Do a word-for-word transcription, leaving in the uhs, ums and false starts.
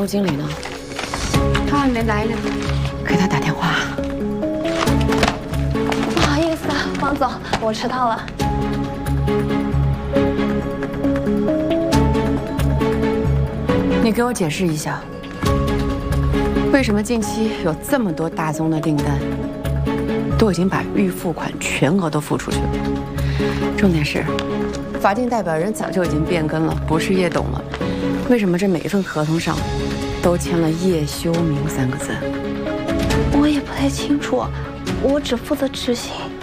务经理呢？ 他还没来呢， 给他打电话。 不好意思啊，王总，我迟到了。 你给我解释一下，为什么近期有这么多大宗的订单，都已经把预付款全额都付出去了？重点是，法定代表人早就已经变更了，不是叶董了。为什么这每一份合同上都签了叶修明三个字？ 我也不太清楚，我只负责执行。